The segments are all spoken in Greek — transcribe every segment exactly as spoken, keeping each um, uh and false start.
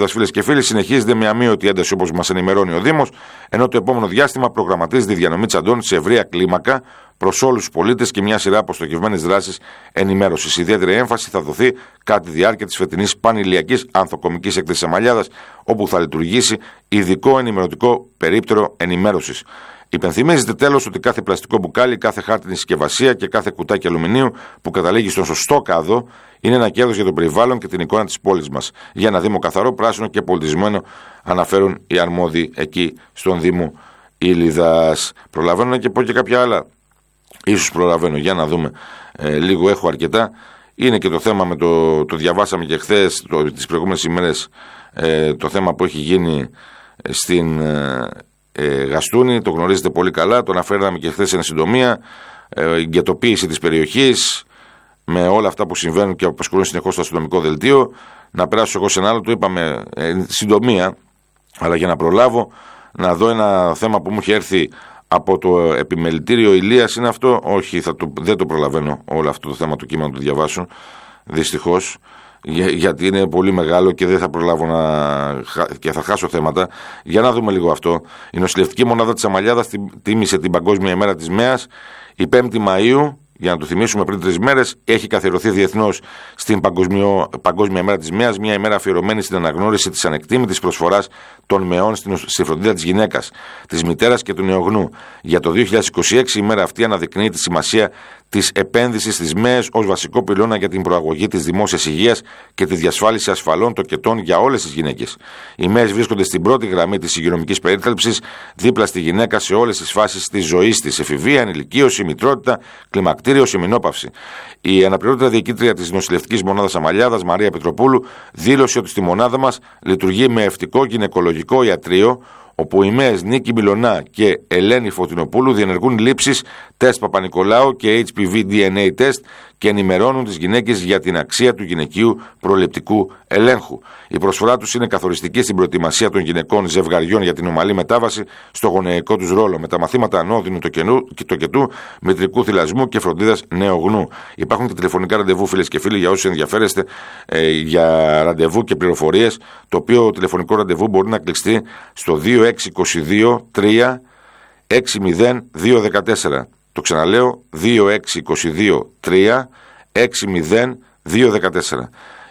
Σελίδας, φίλες και φίλοι, συνεχίζεται με αμύωτη ένταση όπως μας ενημερώνει ο Δήμος, ενώ το επόμενο διάστημα προγραμματίζεται η διανομή τσαντών σε ευρεία κλίμακα προς όλους τους πολίτες και μια σειρά από στοχευμένες δράσεις ενημέρωσης. Ιδιαίτερη έμφαση θα δοθεί κατά τη διάρκεια της φετινής πανηλιακής ανθοκομικής έκθεσης Αμαλιάδας, όπου θα λειτουργήσει ειδικό ενημερωτικό περίπτερο ενημέρωσης. Υπενθυμίζεται τέλος ότι κάθε πλαστικό μπουκάλι, κάθε χάρτινη συσκευασία και κάθε κουτάκι αλουμινίου που καταλήγει στον σωστό κάδο είναι ένα κέρδος για το περιβάλλον και την εικόνα της πόλης μας. Για ένα Δήμο καθαρό, πράσινο και πολιτισμένο, αναφέρουν οι αρμόδιοι εκεί στον Δήμο Ήλιδας. Προλαβαίνω να και πω και κάποια άλλα. Ίσως προλαβαίνω, για να δούμε. Ε, λίγο έχω αρκετά. Είναι και το θέμα με το, το διαβάσαμε και χθες, το, τις προηγούμενες ημέρες, ε, το θέμα που έχει γίνει στην ε, ε, Γαστούνη, το γνωρίζετε πολύ καλά, το αναφέραμε και χθες εν συντομία, ε, η γκετοποίηση της περιοχής, με όλα αυτά που συμβαίνουν και απασχολούν συνεχώς στο αστυνομικό δελτίο. Να περάσω εγώ σε ένα άλλο, το είπαμε ε, συντομία, αλλά για να προλάβω, να δω ένα θέμα που μου έχει έρθει από το επιμελητήριο Ηλίας. Είναι αυτό? Όχι, θα το, δεν το προλαβαίνω όλο αυτό το θέμα, το κείμενο να το διαβάσω, δυστυχώς, για, γιατί είναι πολύ μεγάλο και δεν θα προλάβω να, και θα χάσω θέματα. Για να δούμε λίγο αυτό. Η νοσηλευτική μονάδα της Αμαλιάδας τίμησε την Παγκόσμια ημέρα της ΜΕΑΣ η πέμπτη Μαΐου. Για να το θυμίσουμε, πριν τρεις μέρες έχει καθιερωθεί διεθνώς στην Παγκόσμια ημέρα της ΜΕΑΣ, μια ημέρα αφιερωμένη στην αναγνώριση της ανεκτήμητης προσφοράς των ΜΕΟΝ στη φροντίδα της γυναίκας, της μητέρας και του νεογνού. Για το δύο χιλιάδες είκοσι έξι η ημέρα αυτή αναδεικνύει τη σημασία της επένδυσης στις ΜΕΕΣ ως βασικό πυλώνα για την προαγωγή της δημόσιας υγείας και τη διασφάλιση ασφαλών τοκετών για όλες τις γυναίκες. Οι ΜΕΕΣ βρίσκονται στην πρώτη γραμμή της υγειονομικής περίθαλψης, δίπλα στη γυναίκα σε όλες τις φάσεις της ζωής της: εφηβεία, ενηλικίωση, μητρότητα, κλιμακτήριο, ημινόπαυση. Η αναπληρώτρια διοικήτρια της νοσηλευτικής μονάδας Αμαλιάδας, Μαρία Πετροπούλου, δήλωσε ότι στη μονάδα μας λειτουργεί με ευτικό γυναικολογικό ιατρείο, όπου οι ΜΕΕΣ Νίκη Μιλωνά και Ελένη Φωτεινοπούλου διενεργούν λήψεις, τεστ Παπα-Νικολάου και έιτς πι βι ντι εν έι τεστ και ενημερώνουν τις γυναίκες για την αξία του γυναικείου προληπτικού ελέγχου. Η προσφορά τους είναι καθοριστική στην προετοιμασία των γυναικών ζευγαριών για την ομαλή μετάβαση στο γονεϊκό τους ρόλο, με τα μαθήματα ανώδυνου τοκετού, μητρικού θυλασμού και φροντίδας νεογνού. Υπάρχουν και τηλεφωνικά ραντεβού, φίλες και φίλοι, για όσους ενδιαφέρεστε ε, για ραντεβού και πληροφορίες. Το οποίο τηλεφωνικό ραντεβού μπορεί να κλειστεί στο δύο έξι δύο δύο τρία έξι μηδέν δύο ένα τέσσερα. Το ξαναλέω, δύο έξι δύο δύο τρία έξι μηδέν δύο ένα τέσσερα.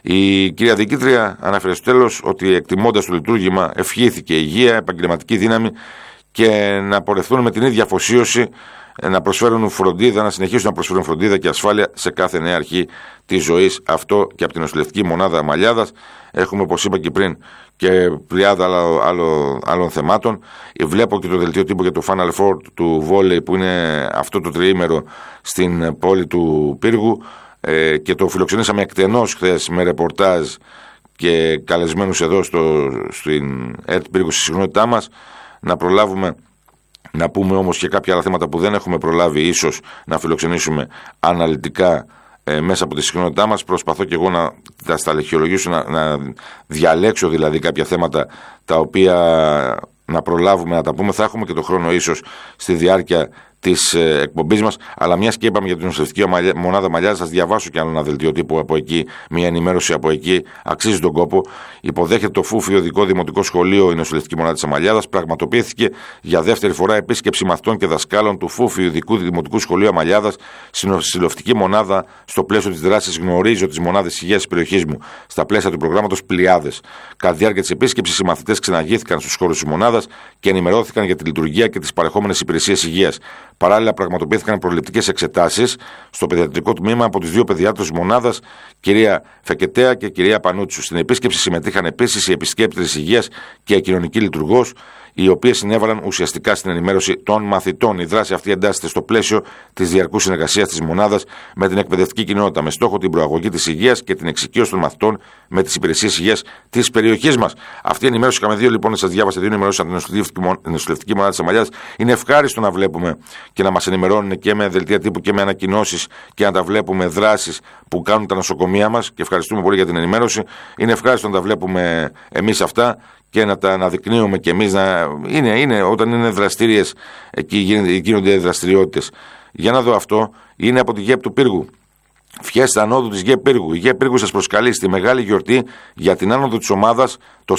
Η κυρία Διοικήτρια αναφέρει στο τέλος ότι, εκτιμώντας το λειτουργήμα, ευχήθηκε υγεία, επαγγελματική δύναμη και να πορευθούν με την ίδια αφοσίωση να προσφέρουν φροντίδα, να συνεχίσουν να προσφέρουν φροντίδα και ασφάλεια σε κάθε νέα αρχή της ζωής. Αυτό και από την νοσηλευτική μονάδα Αμαλιάδας. Έχουμε, όπως είπα και πριν, και πλειάδα άλλων, άλλων, άλλων θεμάτων. Βλέπω και το δελτίο τύπου για το Final Four του βόλεϊ, που είναι αυτό το τριήμερο στην πόλη του Πύργου, ε, και το φιλοξενήσαμε εκτενώς χθες με ρεπορτάζ και καλεσμένους εδώ στο, στην ΕΡΤ Πύργου, στη συχνότητά μας. Να προλάβουμε να πούμε όμως και κάποια άλλα θέματα που δεν έχουμε προλάβει ίσως να φιλοξενήσουμε αναλυτικά ε, μέσα από τη συχνότητά μας. Προσπαθώ και εγώ να τα σταλεχειολογήσω, να, να διαλέξω δηλαδή κάποια θέματα τα οποία να προλάβουμε να τα πούμε. Θα έχουμε και το χρόνο ίσως στη διάρκεια της ε, εκπομπής μας, αλλά μιας και είπαμε για την νοσηλευτική μονάδα Αμαλιάδας, σας διαβάσω και άλλο ένα δελτίο τύπου από εκεί, μια ενημέρωση από εκεί, αξίζει τον κόπο. Υποδέχεται το Φούφιο Ειδικό Δημοτικό Σχολείο η νοσηλευτική μονάδα της Αμαλιάδας. Πραγματοποιήθηκε για δεύτερη φορά επίσκεψη μαθητών και δασκάλων του Φούφιου Ειδικού Δημοτικού Σχολείου Αμαλιάδας στην νοσηλευτική μονάδα στο πλαίσιο της δράσης Γνωρίζω τις μονάδες υγείας της περιοχής μου, στα πλαίσια του προγράμματος Πλειάδες. Κατά τη διάρκεια της επίσκεψης, οι μαθητές ξεναγήθηκαν στους χώρους της μονάδας και ενημερώθηκαν για τη λειτουργία και τις παρεχόμενες υπηρεσίες υγείας. Παράλληλα, πραγματοποιήθηκαν προληπτικές εξετάσεις στο παιδιατρικό τμήμα από τις δύο παιδιάτρες της μονάδας, κυρία Φεκετέα και κυρία Πανούτσου. Στην επίσκεψη συμμετείχαν επίσης οι επισκέπτες υγείας και η κοινωνική λειτουργός, οι οποίες συνέβαλαν ουσιαστικά στην ενημέρωση των μαθητών. Η δράση αυτή εντάσσεται στο πλαίσιο της διαρκούς συνεργασίας της μονάδας με την εκπαιδευτική κοινότητα, με στόχο την προαγωγή της υγείας και την εξοικείωση των μαθητών με τις υπηρεσίες υγείας της περιοχής μας. Αυτή η ενημέρωση, είχαμε δύο λοιπόν, σας διάβασα δύο ενημερώσεις από την νοσηλευτική μονάδα της Αμαλιάδας. Είναι ευχάριστο να βλέπουμε και να μας ενημερώνουν και με δελτία τύπου και με ανακοινώσεις και να τα βλέπουμε δράσεις που κάνουν τα νοσοκομεία μας, και ευχαριστούμε πολύ για την ενημέρωση. Είναι ευχάριστο να τα βλέπουμε εμείς αυτά και να τα αναδεικνύουμε κι εμείς. Να... Είναι, είναι, όταν είναι δραστήριες, εκεί γίνονται δραστηριότητες. Για να δω αυτό, είναι από τη ΓΕΠ του Πύργου. Φιέστα ανόδου της ΓΕΠ Πύργου. Η ΓΕΠ Πύργου σας προσκαλεί στη μεγάλη γιορτή για την άνοδο της ομάδας το